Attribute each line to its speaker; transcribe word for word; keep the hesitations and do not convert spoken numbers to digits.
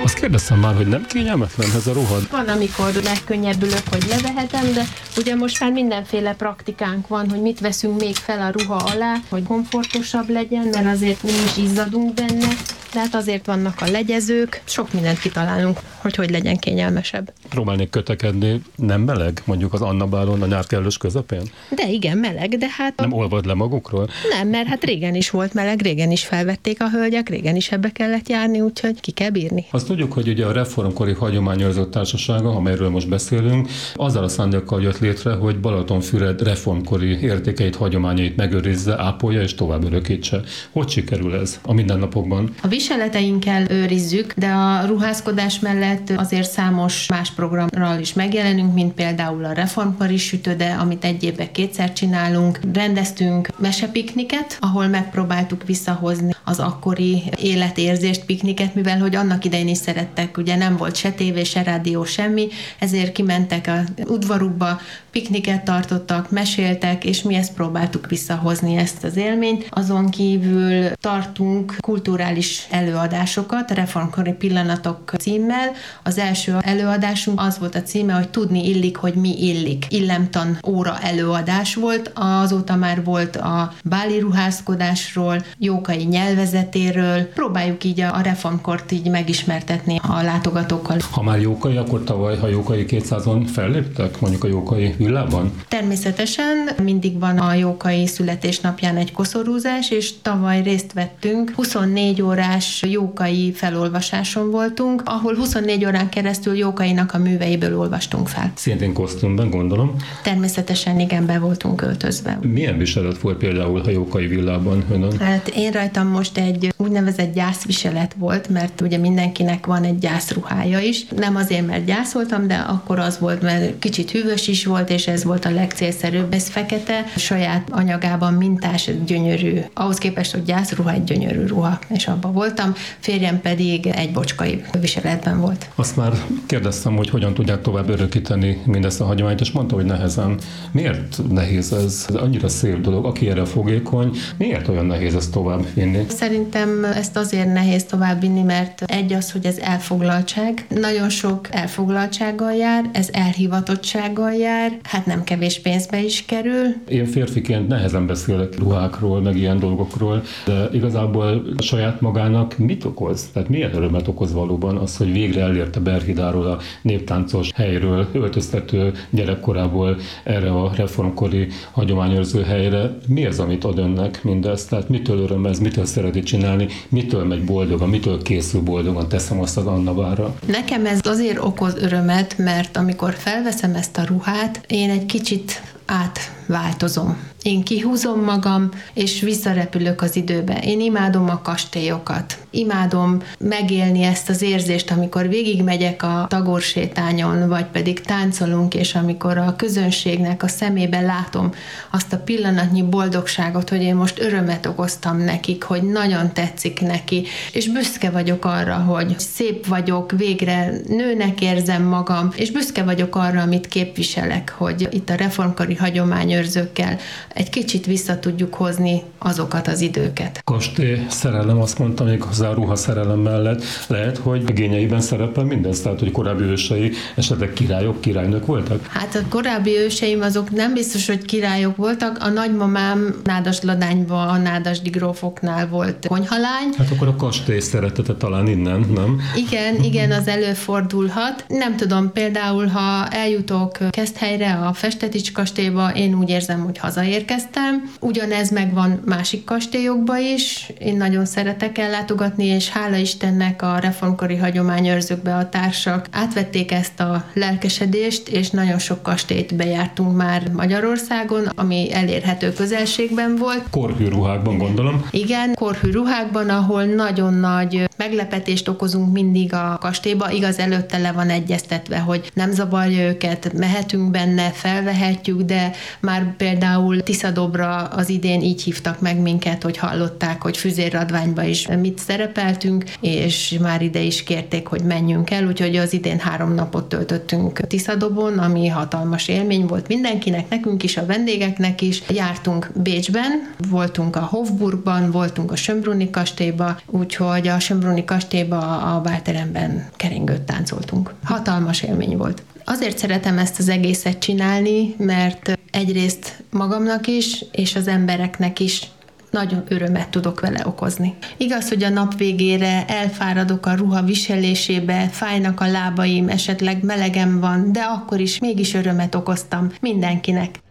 Speaker 1: Azt kérdeztem már, hogy nem kényelmetlen ez a ruha?
Speaker 2: Van, amikor megkönnyebbülök, hogy levehetem, de ugye most már mindenféle praktikánk van, hogy mit veszünk még fel a ruha alá, hogy komfortosabb legyen, mert azért mi is izzadunk benne, de hát azért vannak a legyezők, sok mindent kitalálunk, hogy hogy legyen kényelmesebb.
Speaker 1: Próbálnék kötekedni, nem meleg, mondjuk az Anna Bálon a nyár kellős közepén?
Speaker 2: De igen, meleg, de hát...
Speaker 1: Nem olvad le magukról?
Speaker 2: Nem, mert hát régen is volt meleg, régen is felvették a hölgyek, régen is ebbe kellett járni, úgyhogy ki kell bírni.
Speaker 1: Azt tudjuk, hogy ugye a reformkori hagyományőrző társasága, amelyről most beszélünk, azzal a szándékkal jött létre, hogy Balatonfüred reformkori értékeit, hagyományait megőrizze, ápolja és tovább örökítse. Hogy sikerül ez a mindennapokban?
Speaker 2: A viseleteinkkel őrizzük, de a ruházkodás mellett azért számos más programral is megjelenünk, mint például a reformkori sütőde, amit egy évben kétszer csinálunk. Rendeztünk mesepikniket, ahol megpróbáltuk visszahozni az akkori életérzést, pikniket, mivel hogy annak idején is szerettek, ugye nem volt se tévé, se rádió, semmi, ezért kimentek a udvarukba, pikniket tartottak, meséltek, és mi ezt próbáltuk visszahozni, ezt az élményt. Azon kívül tartunk kulturális előadásokat, reformkori pillanatok címmel. Az első előadásunk az volt a címe, hogy tudni illik, hogy mi illik. Illemtan óra előadás volt, azóta már volt a báli ruházkodásról, jókai nyelvezetéről. Próbáljuk így a reformkort így megismertetni a látogatókkal.
Speaker 1: Ha már jókai, akkor tavaly a jókai kétszázon felléptek, mondjuk a jókai villában?
Speaker 2: Természetesen mindig van a jókai születésnapján egy koszorúzás, és tavaly részt vettünk. huszonnégy órás jókai felolvasáson voltunk, ahol huszonnégy órán keresztül jókainak a műveiből olvastunk fel.
Speaker 1: Szintén kosztümben, gondolom?
Speaker 2: Természetesen igen, be voltunk öltözve.
Speaker 1: Milyen viselet volt például a jókai villában önön?
Speaker 2: Hát én rajtam most egy úgynevezett gyászviselet volt, mert ugye mindenkinek van egy gyászruhája is. Nem azért, mert gyászoltam, de akkor az volt, mert kicsit hűvös is volt, és ez volt a legcélszerűbb. Ez fekete, saját anyagában mintás, gyönyörű. Ahhoz képest, hogy gyászruha, egy gyönyörű ruha, és abban voltam. Férjem pedig egy bocskai viseletben volt.
Speaker 1: Azt már kérdeztem, hogy hogyan tudják tovább örökíteni mindezt a hagyományt, és mondta, hogy nehezen. Miért nehéz ez? Ez annyira szép dolog. Aki erre fogékony, miért olyan nehéz ezt tovább vinni?
Speaker 2: Szerintem ezt azért nehéz tovább vinni, mert egy az, hogy ez elfoglaltság. Nagyon sok elfoglaltsággal jár, ez elhivatottsággal jár, hát nem kevés pénzbe is kerül.
Speaker 1: Én férfiként nehezen beszélek ruhákról, meg ilyen dolgokról, de igazából saját magának mit okoz? Tehát milyen örömet okoz valóban az, hogy végre elérte Berhidáról, a néptáncos helyről, öltöztető gyerekkorából erre a reformkori hagyományőrző helyre. Mi az, amit ad önnek mindezt? Tehát mitől örömez, mitől szereti csinálni, mitől megy boldogan, mitől készül boldogan, teszem azt az Anna Bálra?
Speaker 2: Nekem ez azért okoz örömet, mert amikor felveszem ezt a ruhát, én egy kicsit átváltozom. Én kihúzom magam, és visszarepülök az időbe. Én imádom a kastélyokat. Imádom megélni ezt az érzést, amikor végigmegyek a tagorsétányon, vagy pedig táncolunk, és amikor a közönségnek a szemébe látom azt a pillanatnyi boldogságot, hogy én most örömet okoztam nekik, hogy nagyon tetszik neki, és büszke vagyok arra, hogy szép vagyok, végre nőnek érzem magam, és büszke vagyok arra, amit képviselek, hogy itt a reformkori hagyományőrzőkkel egy kicsit vissza tudjuk hozni azokat az időket.
Speaker 1: Kastély szerelem, azt mondtam, még hozzá a ruha szerelem mellett. Lehet, hogy igényeiben szerepel mindez, tehát hogy korábbi ősei esetleg királyok, királynők voltak?
Speaker 2: Hát a korábbi őseim azok nem biztos, hogy királyok voltak. A nagymamám Nádasladányban, a nádasdi grófoknál volt konyhalány.
Speaker 1: Hát akkor a kastély szeretete talán innen, nem?
Speaker 2: Igen, igen, az előfordulhat. Nem tudom, például, ha eljutok Keszthelyre, a Festetics kastélyba, én úgy érzem, hogy hazaérkeztem. Ugyanez megvan másik kastélyokba is. Én nagyon szeretek ellátogatni, és hála Istennek a reformkori hagyományőrzőkbe a társak átvették ezt a lelkesedést, és nagyon sok kastélyt bejártunk már Magyarországon, ami elérhető közelségben volt.
Speaker 1: Korhű ruhákban, gondolom.
Speaker 2: Igen, korhű ruhákban, ahol nagyon nagy meglepetést okozunk mindig a kastélyba. Igaz, előtte le van egyeztetve, hogy nem zavarja őket, mehetünk benne, felvehetjük, de már például Tiszadobra az idén így hívtak meg minket, hogy hallották, hogy Füzérradványba is mit szeretnénk. szerepeltünk, és már ide is kérték, hogy menjünk el, úgyhogy az idén három napot töltöttünk Tiszadobon, ami hatalmas élmény volt mindenkinek, nekünk is, a vendégeknek is. Jártunk Bécsben, voltunk a Hofburgban, voltunk a Schönbrunni kastélyba, úgyhogy a Schönbrunni kastélyba a bálteremben keringőt táncoltunk. Hatalmas élmény volt. Azért szeretem ezt az egészet csinálni, mert egyrészt magamnak is, és az embereknek is nagyon örömet tudok vele okozni. Igaz, hogy a nap végére elfáradok a ruha viselésébe, fájnak a lábaim, esetleg melegem van, de akkor is mégis örömet okoztam mindenkinek.